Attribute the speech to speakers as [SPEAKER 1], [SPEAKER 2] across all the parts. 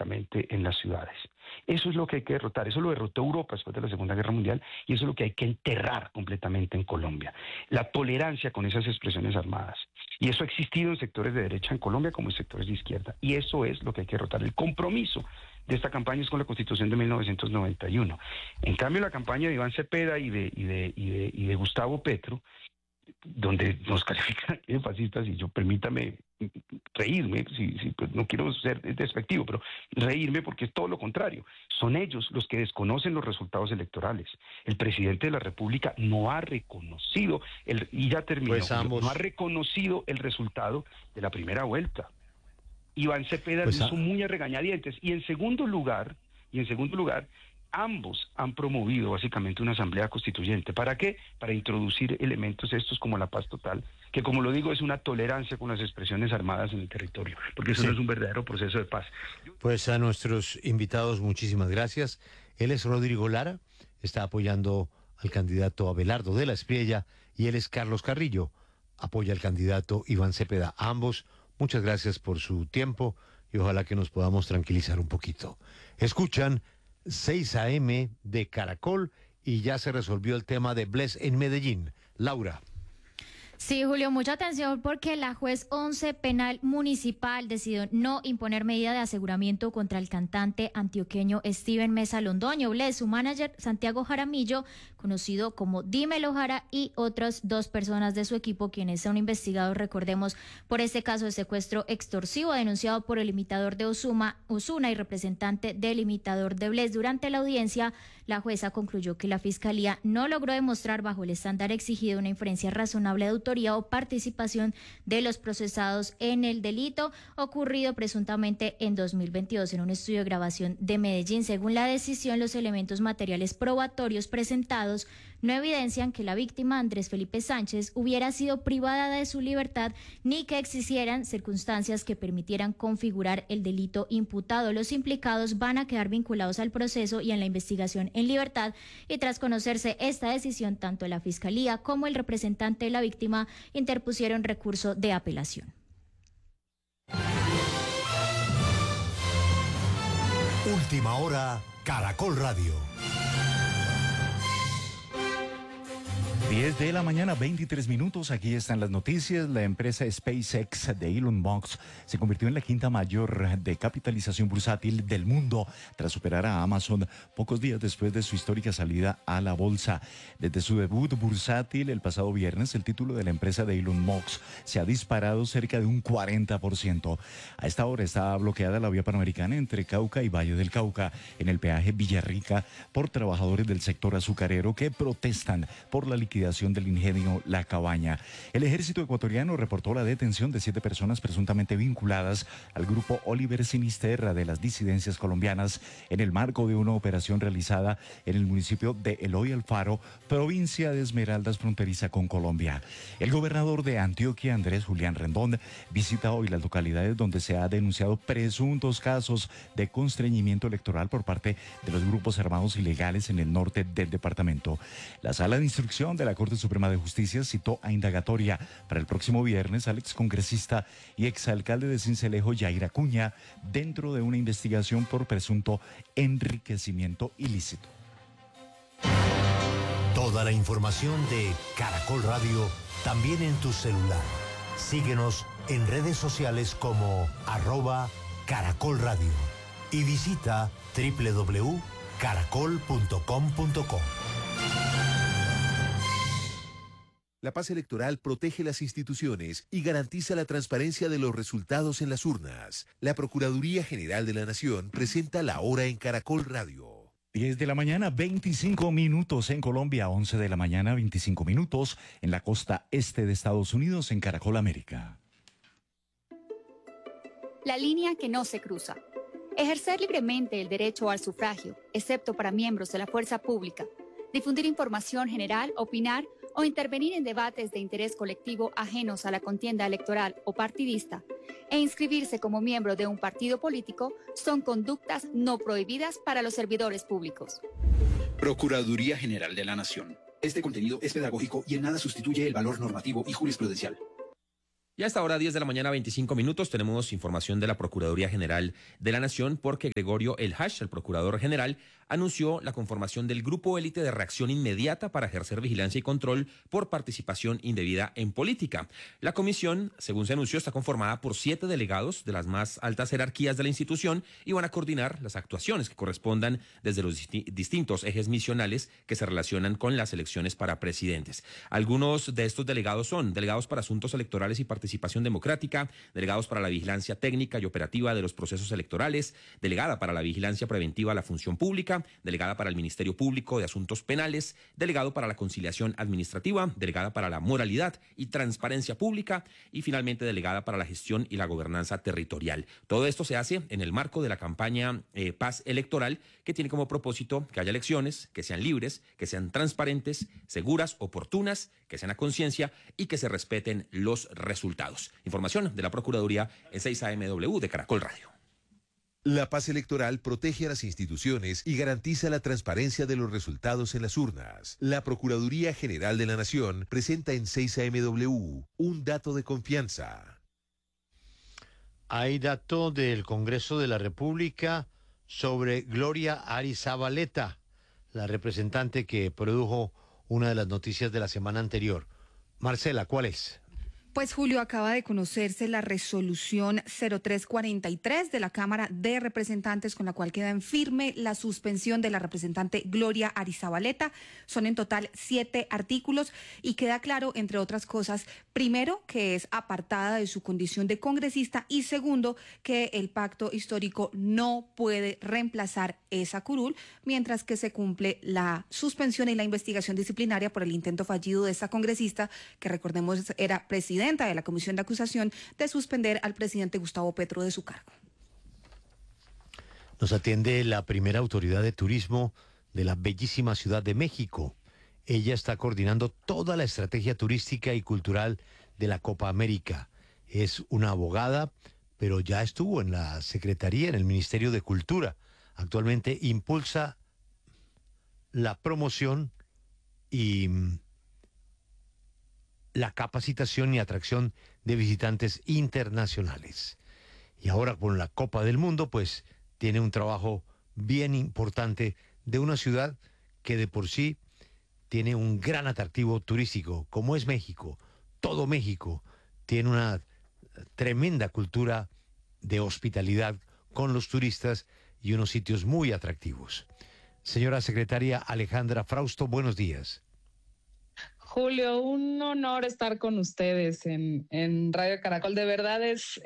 [SPEAKER 1] básicamente en las ciudades. Eso es lo que hay que derrotar. Eso lo derrotó Europa después de la Segunda Guerra Mundial y eso es lo que hay que enterrar completamente en Colombia. La tolerancia con esas expresiones armadas. Y eso ha existido en sectores de derecha en Colombia como en sectores de izquierda. Y eso es lo que hay que derrotar. El compromiso de esta campaña es con la Constitución de 1991. En cambio, la campaña de Iván Cepeda y de Gustavo Petro, donde nos califican de fascistas, y yo permítame reírme, pues no quiero ser despectivo, pero reírme porque es todo lo contrario. Son ellos los que desconocen los resultados electorales. El presidente de la República no ha reconocido, y ya terminó,
[SPEAKER 2] Pues ambos.
[SPEAKER 1] no ha reconocido el resultado de la primera vuelta. Iván Cepeda
[SPEAKER 2] Pues
[SPEAKER 1] lo hizo muy a regañadientes. Y en segundo lugar, ambos han promovido básicamente una asamblea constituyente. ¿Para qué? Para introducir elementos estos como la paz total, que como lo digo es una tolerancia con las expresiones armadas en el territorio, porque eso no es un verdadero proceso de paz.
[SPEAKER 2] Pues a nuestros invitados muchísimas gracias. Él es Rodrigo Lara, está apoyando al candidato Abelardo de la Espriella, y él es Carlos Carrillo, apoya al candidato Iván Cepeda. Ambos, muchas gracias por su tiempo y ojalá que nos podamos tranquilizar un poquito. Escuchan 6 AM de Caracol y ya se resolvió el tema de Bless en Medellín. Laura.
[SPEAKER 3] Sí, Julio, mucha atención porque la juez 11 penal municipal decidió no imponer medida de aseguramiento contra el cantante antioqueño Steven Mesa Londoño. Bless, su manager Santiago Jaramillo, conocido como Dímelo Jara, y otras 2 personas de su equipo, quienes son investigados, recordemos, por este caso de secuestro extorsivo denunciado por el imitador de Osuna y representante del imitador de Bless. Durante la audiencia, la jueza concluyó que la fiscalía no logró demostrar bajo el estándar exigido una inferencia razonable de autoría o participación de los procesados en el delito ocurrido presuntamente en 2022 en un estudio de grabación de Medellín. Según la decisión, los elementos materiales probatorios presentados no evidencian que la víctima, Andrés Felipe Sánchez, hubiera sido privada de su libertad ni que existieran circunstancias que permitieran configurar el delito imputado. Los implicados van a quedar vinculados al proceso y en la investigación en libertad, y tras conocerse esta decisión, tanto la Fiscalía como el representante de la víctima interpusieron recurso de apelación.
[SPEAKER 4] Última hora, Caracol Radio.
[SPEAKER 5] 10 de la mañana, 23 minutos. Aquí están las noticias. La empresa SpaceX de Elon Musk se convirtió en la quinta mayor de capitalización bursátil del mundo tras superar a Amazon pocos días después de su histórica salida a la bolsa. Desde su debut bursátil el pasado viernes, el título de la empresa de Elon Musk se ha disparado cerca de un 40%. A esta hora está bloqueada la vía panamericana entre Cauca y Valle del Cauca en el peaje Villarrica por trabajadores del sector azucarero que protestan por la liquidación del ingenio La Cabaña. El ejército ecuatoriano reportó la detención de 7 personas presuntamente vinculadas al grupo Oliver Sinisterra de las disidencias colombianas en el marco de una operación realizada en el municipio de Eloy Alfaro, provincia de Esmeraldas, fronteriza con Colombia. El gobernador de Antioquia, Andrés Julián Rendón, visita hoy las localidades donde se ha denunciado presuntos casos de constreñimiento electoral por parte de los grupos armados ilegales en el norte del departamento. La sala de instrucción de la Corte Suprema de Justicia citó a indagatoria para el próximo viernes al excongresista y exalcalde de Sincelejo, Yair Acuña, dentro de una investigación por presunto enriquecimiento ilícito.
[SPEAKER 4] Toda la información de Caracol Radio también en tu celular. Síguenos en redes sociales como @Caracol Radio y visita www.caracol.com.co.
[SPEAKER 6] La paz electoral protege las instituciones y garantiza la transparencia de los resultados en las urnas. La Procuraduría General de la Nación presenta la hora en Caracol Radio.
[SPEAKER 5] 10 de la mañana, 25 minutos en Colombia, 11 de la mañana, 25 minutos en la costa este de Estados Unidos, en Caracol América.
[SPEAKER 7] La línea que no se cruza. Ejercer libremente el derecho al sufragio, excepto para miembros de la fuerza pública. Difundir información general, opinar o intervenir en debates de interés colectivo ajenos a la contienda electoral o partidista, e inscribirse como miembro de un partido político son conductas no prohibidas para los servidores públicos.
[SPEAKER 8] Procuraduría General de la Nación. Este contenido es pedagógico y en nada sustituye el valor normativo y jurisprudencial.
[SPEAKER 9] Y a esta hora, 10 de la mañana, 25 minutos, tenemos información de la Procuraduría General de la Nación porque Gregorio El Hash, el Procurador General, anunció la conformación del Grupo Élite de Reacción Inmediata para ejercer vigilancia y control por participación indebida en política. La comisión, según se anunció, está conformada por 7 delegados de las más altas jerarquías de la institución y van a coordinar las actuaciones que correspondan desde los distintos ejes misionales que se relacionan con las elecciones para presidentes. Algunos de estos delegados son delegados para asuntos electorales y participación democrática, delegados para la vigilancia técnica y operativa de los procesos electorales, delegada para la vigilancia preventiva a la función pública, delegada para el Ministerio Público de Asuntos Penales, delegado para la conciliación administrativa, delegada para la moralidad y transparencia pública y finalmente delegada para la gestión y la gobernanza territorial. Todo esto se hace en el marco de la campaña Paz Electoral, que tiene como propósito que haya elecciones, que sean libres, que sean transparentes, seguras, oportunas, que sean a conciencia y que se respeten los resultados. Información de la Procuraduría en 6AMW de Caracol Radio.
[SPEAKER 6] La paz electoral protege a las instituciones y garantiza la transparencia de los resultados en las urnas. La Procuraduría General de la Nación presenta en 6AMW un dato de confianza.
[SPEAKER 2] Hay dato del Congreso de la República sobre Gloria Arizabaleta, la representante que produjo una de las noticias de la semana anterior. Marcela, ¿cuál es?
[SPEAKER 10] Pues Julio, acaba de conocerse la resolución 0343 de la Cámara de Representantes con la cual queda en firme la suspensión de la representante Gloria Arizabaleta. Son en total 7 artículos y queda claro, entre otras cosas, primero, que es apartada de su condición de congresista y segundo, que el pacto histórico no puede reemplazar esa curul mientras que se cumple la suspensión y la investigación disciplinaria por el intento fallido de esta congresista, que recordemos era presidenta de la Comisión de Acusación, de suspender al presidente Gustavo Petro de su cargo.
[SPEAKER 2] Nos atiende la primera autoridad de turismo de la bellísima Ciudad de México. Ella está coordinando toda la estrategia turística y cultural de la Copa América. Es una abogada, pero ya estuvo en la Secretaría, en el Ministerio de Cultura. Actualmente impulsa la promoción y la capacitación y atracción de visitantes internacionales. Y ahora con la Copa del Mundo, pues tiene un trabajo bien importante de una ciudad que de por sí tiene un gran atractivo turístico, como es México. Todo México tiene una tremenda cultura de hospitalidad con los turistas y unos sitios muy atractivos. Señora secretaria Alejandra Frausto, buenos días.
[SPEAKER 11] Julio, un honor estar con ustedes en Radio Caracol. De verdad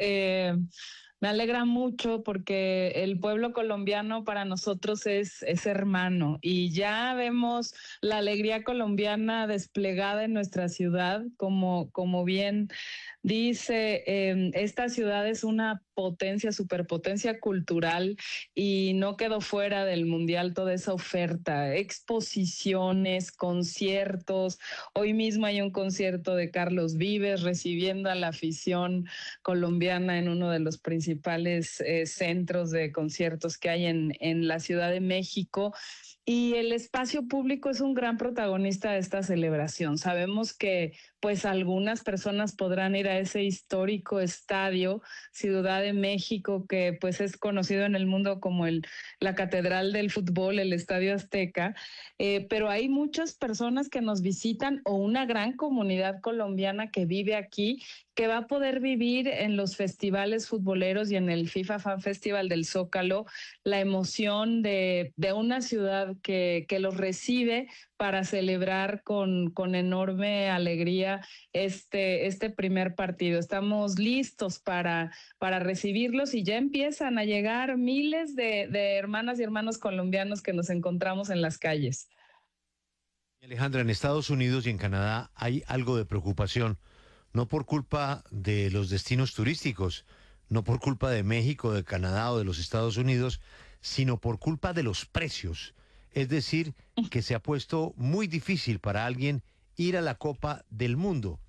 [SPEAKER 11] me alegra mucho porque el pueblo colombiano para nosotros es hermano y ya vemos la alegría colombiana desplegada en nuestra ciudad, como bien dice, esta ciudad es una potencia, superpotencia cultural y no quedó fuera del mundial toda esa oferta, exposiciones, conciertos. Hoy mismo hay un concierto de Carlos Vives recibiendo a la afición colombiana en uno de los principales centros de conciertos que hay en la Ciudad de México. Y el espacio público es un gran protagonista de esta celebración. Sabemos que pues algunas personas podrán ir a ese histórico estadio Ciudad de México, que pues es conocido en el mundo como la catedral del fútbol, el Estadio Azteca, pero hay muchas personas que nos visitan o una gran comunidad colombiana que vive aquí, que va a poder vivir en los festivales futboleros y en el FIFA Fan Festival del Zócalo la emoción de una ciudad que los recibe para celebrar con enorme alegría este primer partido. Estamos listos para recibirlos y ya empiezan a llegar miles de hermanas y hermanos colombianos que nos encontramos en las calles.
[SPEAKER 2] Alejandra, en Estados Unidos y en Canadá hay algo de preocupación, no por culpa de los destinos turísticos, no por culpa de México, de Canadá o de los Estados Unidos, sino por culpa de los precios. Es decir, que se ha puesto muy difícil para alguien ir a la Copa del Mundo.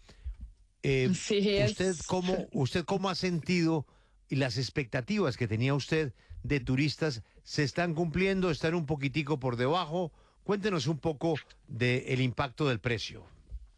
[SPEAKER 11] Sí,
[SPEAKER 2] ¿Usted cómo ha sentido y las expectativas que tenía usted de turistas se están cumpliendo, están un poquitico por debajo? Cuéntenos un poco del impacto del precio.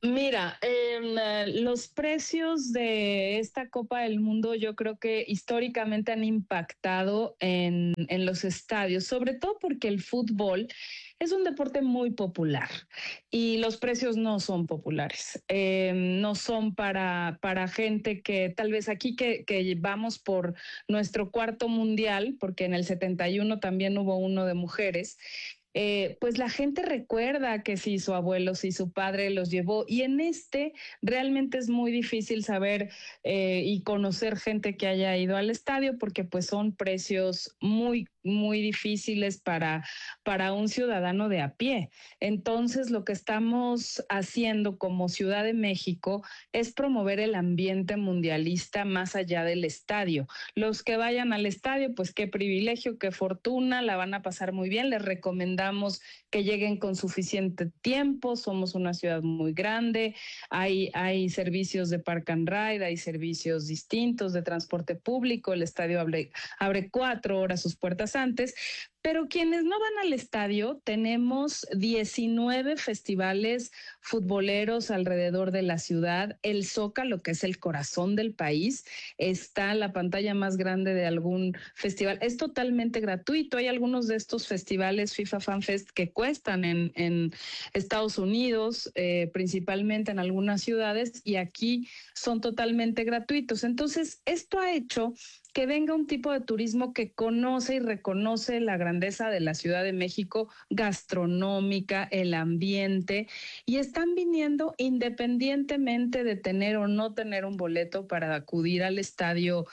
[SPEAKER 11] Mira, los precios de esta Copa del Mundo yo creo que históricamente han impactado en los estadios, sobre todo porque el fútbol es un deporte muy popular y los precios no son populares, no son para gente que tal vez aquí que vamos por nuestro cuarto mundial, porque en el 71 también hubo uno de mujeres. Pues la gente recuerda que si su abuelo, si su padre los llevó, y en este realmente es muy difícil saber y conocer gente que haya ido al estadio porque pues son precios muy difíciles para un ciudadano de a pie. Entonces lo que estamos haciendo como Ciudad de México es promover el ambiente mundialista más allá del estadio. Los que vayan al estadio, pues qué privilegio, qué fortuna, la van a pasar muy bien, les recomendamos que lleguen con suficiente tiempo, somos una ciudad muy grande, hay servicios de Park and Ride, hay servicios distintos de transporte público, el estadio abre 4 horas sus puertas antes, pero quienes no van al estadio, tenemos 19 festivales futboleros alrededor de la ciudad. El Zócalo, que es el corazón del país, está la pantalla más grande de algún festival. Es totalmente gratuito. Hay algunos de estos festivales FIFA Fan Fest que cuestan en Estados Unidos, principalmente en algunas ciudades, y aquí son totalmente gratuitos. Entonces, esto ha hecho que venga un tipo de turismo que conoce y reconoce la grandeza de la Ciudad de México, gastronómica, el ambiente, y están viniendo independientemente de tener o no tener un boleto para acudir al estadio,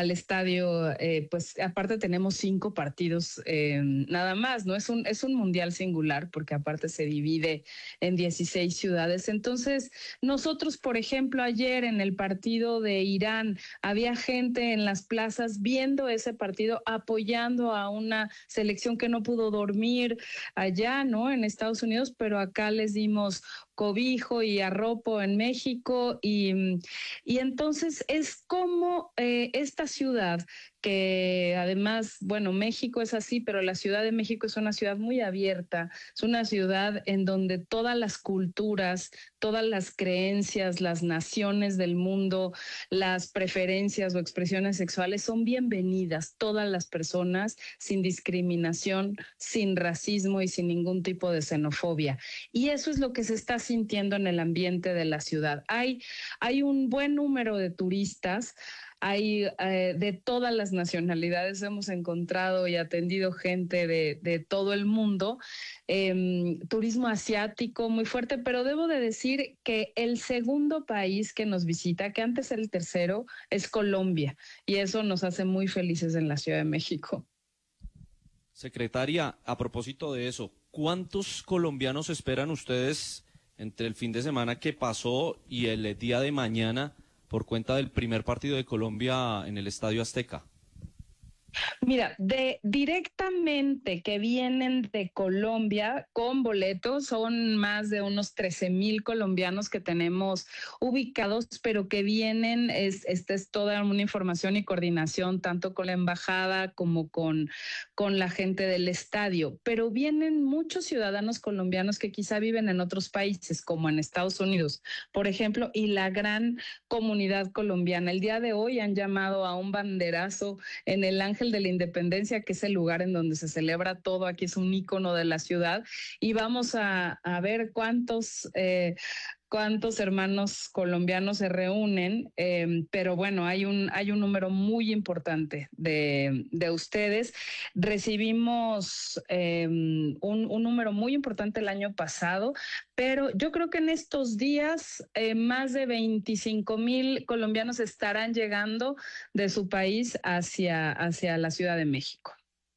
[SPEAKER 11] pues aparte tenemos 5 partidos nada más, ¿no? Es un mundial singular porque aparte se divide en 16 ciudades. Entonces, nosotros, por ejemplo, ayer en el partido de Irán, había gente en las plazas viendo ese partido, apoyando a una selección que no pudo dormir allá, ¿no? En Estados Unidos, pero acá les dimos cobijo y arropo en México y entonces es como esta ciudad que además, bueno, México es así, pero la Ciudad de México es una ciudad muy abierta, es una ciudad en donde todas las culturas, todas las creencias, las naciones del mundo, las preferencias o expresiones sexuales son bienvenidas, todas las personas, sin discriminación, sin racismo y sin ningún tipo de xenofobia. Y eso es lo que se está sintiendo en el ambiente de la ciudad. Hay un buen número de turistas, hay de todas las nacionalidades, hemos encontrado y atendido gente de todo el mundo, turismo asiático muy fuerte, pero debo de decir que el segundo país que nos visita, que antes era el tercero, es Colombia, y eso nos hace muy felices en la Ciudad de México.
[SPEAKER 12] Secretaria, a propósito de eso, ¿cuántos colombianos esperan ustedes entre el fin de semana que pasó y el día de mañana por cuenta del primer partido de Colombia en el Estadio Azteca?
[SPEAKER 11] Mira, directamente que vienen de Colombia con boletos, son más de unos 13,000 colombianos que tenemos ubicados, pero que vienen, esta es toda una información y coordinación tanto con la embajada como con la gente del estadio, pero vienen muchos ciudadanos colombianos que quizá viven en otros países, como en Estados Unidos, por ejemplo, y la gran comunidad colombiana. El día de hoy han llamado a un banderazo en el Ángel de la Independencia, que es el lugar en donde se celebra todo, aquí es un ícono de la ciudad, y vamos a ver cuántos hermanos colombianos se reúnen, pero bueno, hay un número muy importante de ustedes. Recibimos un número muy importante el año pasado, pero yo creo que en estos días más de 25,000 colombianos estarán llegando de su país hacia la Ciudad de México.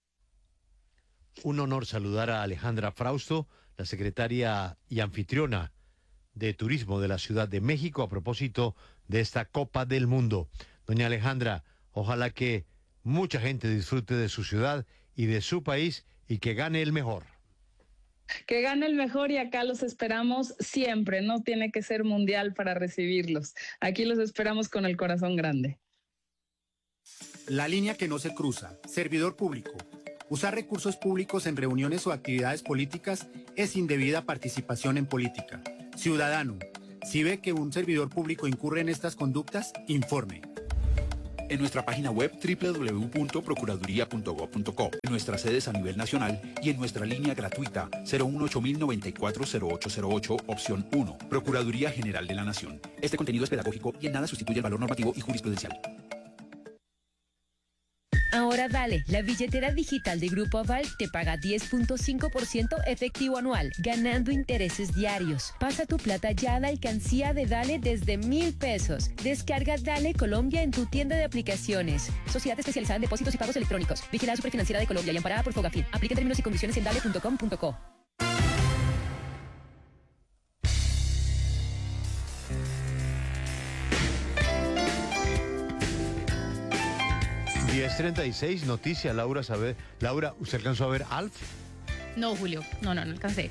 [SPEAKER 2] Un honor saludar a Alejandra Frausto, la secretaria y anfitriona de Turismo de la Ciudad de México a propósito de esta Copa del Mundo. Doña Alejandra, ojalá que mucha gente disfrute de su ciudad y de su país y que gane el mejor.
[SPEAKER 11] Que gane el mejor y acá los esperamos siempre, no tiene que ser mundial para recibirlos. Aquí los esperamos con el corazón grande.
[SPEAKER 13] La línea que no se cruza, servidor público. Usar recursos públicos en reuniones o actividades políticas es indebida participación en política. Ciudadano, Si ve que un servidor público incurre en estas conductas, informe.
[SPEAKER 8] En nuestra página web www.procuraduría.gov.co, en nuestras sedes a nivel nacional y en nuestra línea gratuita 018-094-0808, opción 1. Procuraduría General de la Nación. Este contenido es pedagógico y en nada sustituye el valor normativo y jurisprudencial.
[SPEAKER 14] Ahora Dale, la billetera digital de Grupo Aval te paga 10.5% efectivo anual, ganando intereses diarios. Pasa tu plata ya a la alcancía de Dale desde 1.000 pesos. Descarga Dale Colombia en tu tienda de aplicaciones. Sociedad especializada en depósitos y pagos electrónicos. Vigilada Superfinanciera de Colombia y amparada por Fogafín. Aplica términos y condiciones en dale.com.co.
[SPEAKER 2] ...10:36, noticia, Laura, ¿usted alcanzó a ver Alf?
[SPEAKER 15] No, Julio, no alcancé.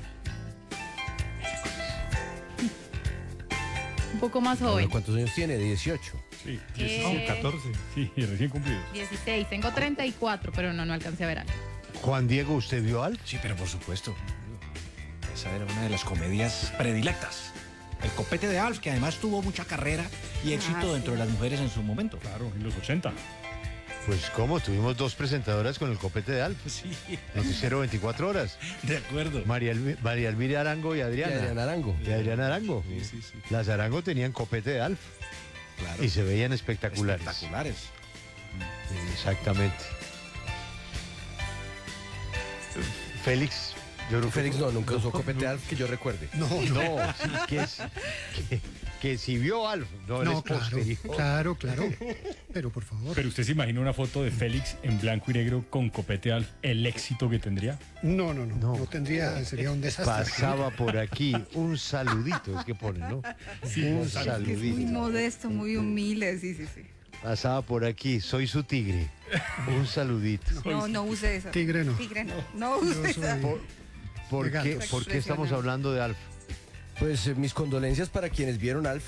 [SPEAKER 15] Un poco más joven.
[SPEAKER 16] ¿Cuántos años tiene? 18.
[SPEAKER 17] Sí, 14, sí, recién cumplidos.
[SPEAKER 15] 16, tengo 34, pero no alcancé a ver algo.
[SPEAKER 2] Juan Diego, ¿usted vio Alf?
[SPEAKER 18] Sí, pero por supuesto. Esa era una de las comedias predilectas. El copete de Alf, que además tuvo mucha carrera y éxito dentro de las mujeres en su momento.
[SPEAKER 17] Claro, en los 80.
[SPEAKER 2] Pues cómo, tuvimos 2 presentadoras con el copete de Alf.
[SPEAKER 18] Sí.
[SPEAKER 2] Noticiero 24 horas.
[SPEAKER 18] De acuerdo.
[SPEAKER 2] María Elvira Arango y Adriana.
[SPEAKER 16] Y Adriana Arango.
[SPEAKER 2] Sí. Las Arango tenían copete de Alf.
[SPEAKER 18] Claro.
[SPEAKER 2] Y se veían espectaculares. Exactamente. Félix.
[SPEAKER 16] Yo creo que Félix nunca usó copete de Alf que yo recuerde.
[SPEAKER 2] No, sí, que si vio Alf,
[SPEAKER 19] claro, pero por favor.
[SPEAKER 17] Pero usted se imagina una foto de Félix en blanco y negro con copete Alf, el éxito que tendría.
[SPEAKER 19] No tendría, sería un desastre.
[SPEAKER 2] Pasaba por aquí, un saludito, es que pone, ¿no?
[SPEAKER 17] Sí,
[SPEAKER 2] un saludito.
[SPEAKER 10] Es muy modesto, muy humilde, sí.
[SPEAKER 2] Pasaba por aquí, soy su tigre. Un saludito.
[SPEAKER 10] No use eso.
[SPEAKER 19] Tigre no.
[SPEAKER 10] No use eso.
[SPEAKER 2] ¿Por qué estamos hablando de Alf?
[SPEAKER 16] Pues mis condolencias para quienes vieron Alf.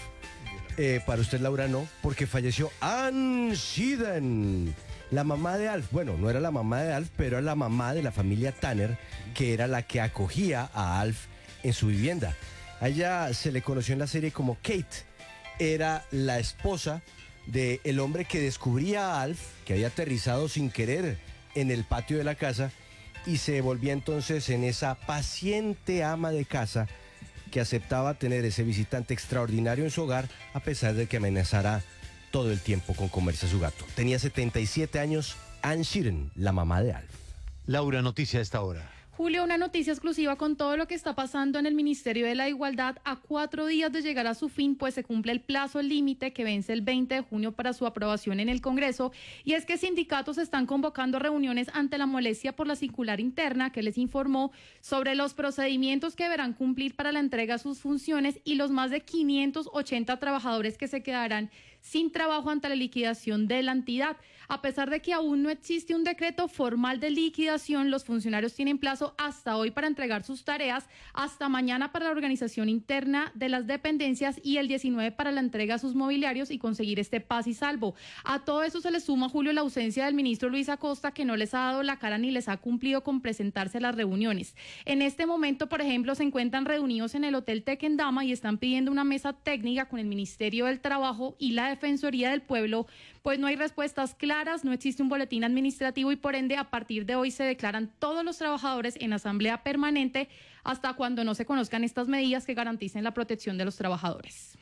[SPEAKER 16] Para usted, Laura, no, porque falleció Ann Sheehan, la mamá de Alf. Bueno, no era la mamá de Alf, pero era la mamá de la familia Tanner, que era la que acogía a Alf en su vivienda. A ella se le conoció en la serie como Kate. Era la esposa del hombre que descubría a Alf, que había aterrizado sin querer en el patio de la casa, y se volvía entonces en esa paciente ama de casa que aceptaba tener ese visitante extraordinario en su hogar a pesar de que amenazara todo el tiempo con comerse a su gato. Tenía 77 años, Ann Sheeran, la mamá de Alf.
[SPEAKER 2] Laura, noticia a esta hora.
[SPEAKER 15] Julio, una noticia exclusiva con todo lo que está pasando en el Ministerio de la Igualdad a 4 días de llegar a su fin, pues se cumple el plazo límite que vence el 20 de junio para su aprobación en el Congreso, y es que sindicatos están convocando reuniones ante la molestia por la circular interna que les informó sobre los procedimientos que deberán cumplir para la entrega de sus funciones y los más de 580 trabajadores que se quedarán sin trabajo ante la liquidación de la entidad. A pesar de que aún no existe un decreto formal de liquidación, los funcionarios tienen plazo hasta hoy para entregar sus tareas, hasta mañana para la organización interna de las dependencias y el 19 para la entrega de sus mobiliarios y conseguir este paz y salvo. A todo eso se le suma, Julio, la ausencia del ministro Luis Acosta, que no les ha dado la cara ni les ha cumplido con presentarse a las reuniones. En este momento, por ejemplo, se encuentran reunidos en el Hotel Tequendama y están pidiendo una mesa técnica con el Ministerio del Trabajo y la Defensoría del Pueblo, pues no hay respuestas claras, no existe un boletín administrativo y por ende a partir de hoy se declaran todos los trabajadores en asamblea permanente hasta cuando no se conozcan estas medidas que garanticen la protección de los trabajadores.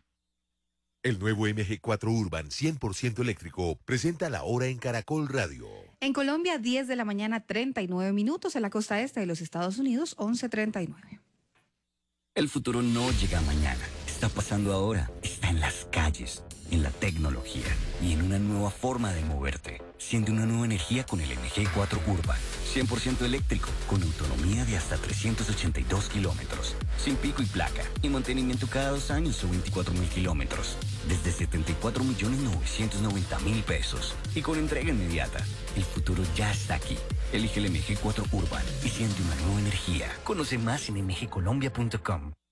[SPEAKER 6] El nuevo MG4 Urban 100% eléctrico presenta la hora en Caracol Radio.
[SPEAKER 10] En Colombia, 10 de la mañana, 39 minutos. En la costa este de los Estados Unidos, 11:39.
[SPEAKER 20] El futuro no llega mañana. Está pasando ahora. Está en las calles, en la tecnología y en una nueva forma de moverte. Siente una nueva energía con el MG4 Urban. 100% eléctrico, con autonomía de hasta 382 kilómetros. Sin pico y placa. Y mantenimiento cada 2 años o 24.000 kilómetros. Desde 74.990.000 pesos. Y con entrega inmediata. El futuro ya está aquí. Elige el MG4 Urban y siente una nueva energía. Conoce más en mgcolombia.com.